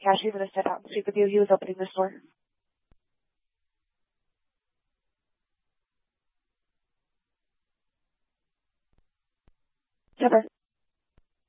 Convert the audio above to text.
Cash, you want to sit out and speak with you? He was opening the store. Trevor.